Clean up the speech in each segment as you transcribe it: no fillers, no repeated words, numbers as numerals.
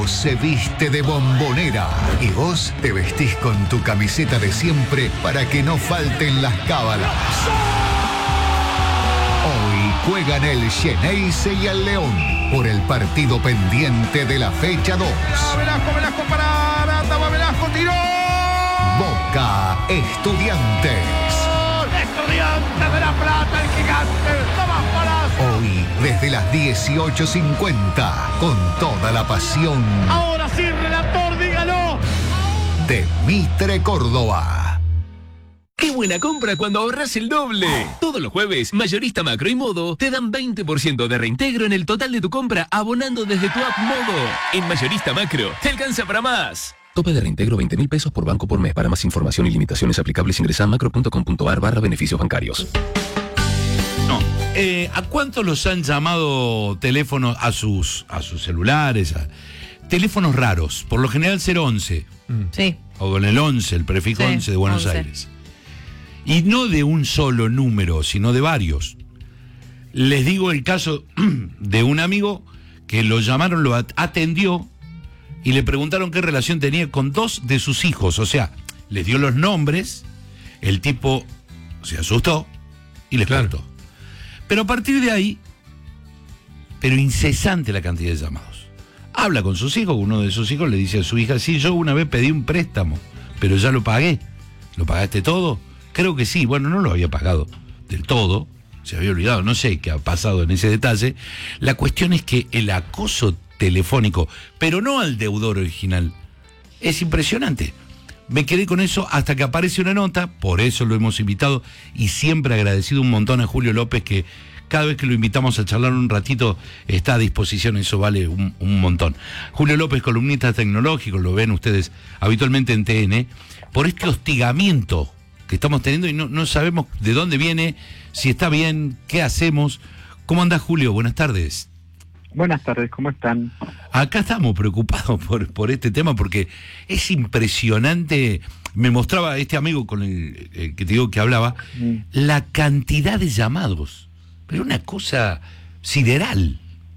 Voz se viste de Bombonera y vos te vestís con tu camiseta de siempre para que no falten las cábalas. Hoy juegan el Xeneize y el León por el partido pendiente de la fecha 2. Velasco para Aranda, va Velasco, tiró. Boca Estudiantes. Estudiantes de La Plata, el gigante. Tomás Palazzo. Hoy desde las 18:50 con toda la pasión. Ahora sí, relator, dígalo. De Mitre Córdoba. ¡Qué buena compra cuando ahorras el doble! Todos los jueves, Mayorista Macro y Modo te dan 20% de reintegro en el total de tu compra abonando desde tu app Modo. En Mayorista Macro, te alcanza para más. Tope de reintegro 20.000 pesos por banco por mes. Para más información y limitaciones aplicables ingresa a macro.com.ar/beneficios bancarios. No. ¿A cuántos los han llamado teléfonos a sus celulares? Teléfonos raros, por lo general 011. Sí. O con el 11, el prefijo 11 de Buenos 11. Aires. Y no de un solo número, sino de varios. Les digo el caso de un amigo que lo llamaron, lo atendió y le preguntaron qué relación tenía con 2 de sus hijos. O sea, les dio los nombres, el tipo se asustó y les cortó. Pero a partir de ahí, pero incesante la cantidad de llamados. Habla con sus hijos, uno de sus hijos le dice a su hija: sí, yo una vez pedí un préstamo, pero ya lo pagué. ¿Lo pagaste todo? Creo que sí. Bueno, no lo había pagado del todo, se había olvidado, no sé qué ha pasado en ese detalle. La cuestión es que el acoso telefónico, pero no al deudor original, es impresionante. Me quedé con eso hasta que aparece una nota, por eso lo hemos invitado y siempre agradecido un montón a Julio López, que cada vez que lo invitamos a charlar un ratito está a disposición, eso vale un montón. Julio López, columnista tecnológico, lo ven ustedes habitualmente en TN, por este hostigamiento que estamos teniendo y no sabemos de dónde viene, si está bien, qué hacemos. ¿Cómo andás, Julio? Buenas tardes. Buenas tardes, ¿cómo están? Acá estamos preocupados por este tema porque es impresionante. Me mostraba este amigo con el que te digo que hablaba, la cantidad de llamados. Pero una cosa sideral.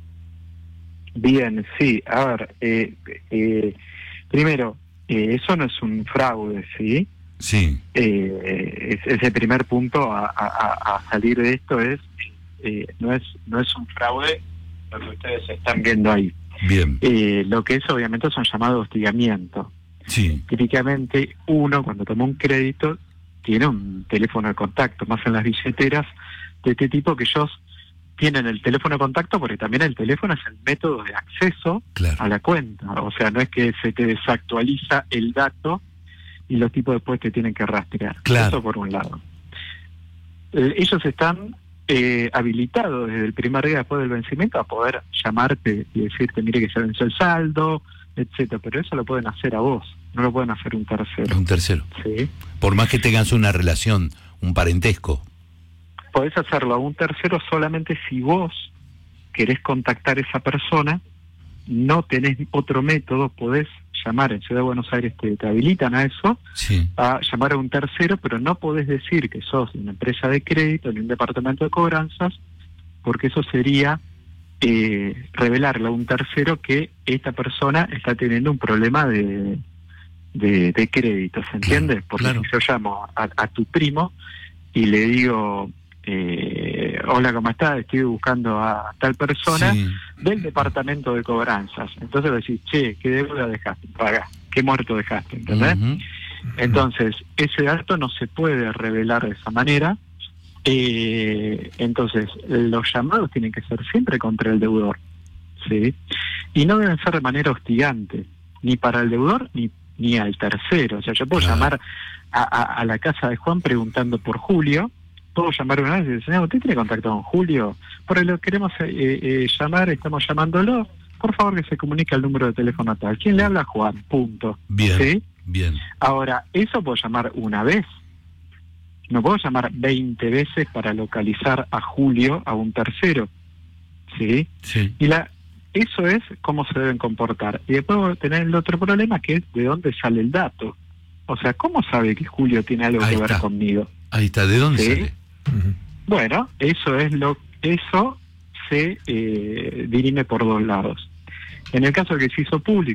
Bien, sí. A ver, primero, eso no es un fraude, ¿sí? Sí. Es el primer punto a salir de esto, no es un fraude lo que ustedes están viendo ahí. Bien. Lo que es, obviamente, son llamados de hostigamiento. Sí. Típicamente, uno, cuando toma un crédito, tiene un teléfono de contacto, más en las billeteras de este tipo, que ellos tienen el teléfono de contacto porque también el teléfono es el método de acceso a la cuenta. O sea, no es que se te desactualiza el dato y los tipos después te tienen que rastrear. Claro. Eso por un lado. Ellos están habilitados desde el primer día después del vencimiento a poder llamarte y decirte: mire que se venció el saldo, etcétera. Pero eso lo pueden hacer a vos, no lo pueden hacer un tercero. Un tercero. Sí. Por más que tengas una relación, un parentesco. Podés hacerlo a un tercero solamente si vos querés contactar a esa persona, no tenés otro método, podés llamar. En Ciudad de Buenos Aires te habilitan a eso, sí, a llamar a un tercero, pero no podés decir que sos una empresa de crédito ni un departamento de cobranzas, porque eso sería revelarle a un tercero que esta persona está teniendo un problema de crédito, ¿se entiende? Claro, porque claro. si yo llamo a tu primo y le digo: hola, ¿cómo estás? Estoy buscando a tal persona, sí, del departamento de cobranzas. Entonces le decís: che, ¿qué deuda dejaste? Pagá. ¿Qué muerto dejaste? ¿Entendés? Uh-huh. Entonces, ese dato no se puede revelar de esa manera. Entonces, los llamados tienen que ser siempre contra el deudor, ¿sí? Y no deben ser de manera hostigante, ni para el deudor ni al tercero. O sea, yo puedo llamar a la casa de Juan preguntando por Julio. Puedo llamar una vez y decir: señor, ¿usted tiene contacto con Julio? Por lo queremos llamar, estamos llamándolo. Por favor, que se comunique al número de teléfono tal. ¿Quién le habla? Juan, punto. Bien, ¿sí? bien. Ahora, eso puedo llamar una vez. No puedo llamar 20 veces para localizar a Julio, a un tercero. ¿Sí? Sí. Y eso es cómo se deben comportar. Y después tener el otro problema, que es de dónde sale el dato. O sea, ¿cómo sabe que Julio tiene algo que ver conmigo? Ahí está, ¿de dónde ¿sí? sale? Bueno, eso se dirime por dos lados. En el caso que se hizo público,